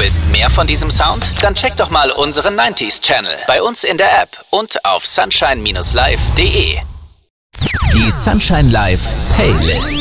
willst mehr von diesem Sound? Dann check doch mal unseren 90s Channel bei uns in der App und auf sunshine-live.de. Die Sunshine Live Playlist.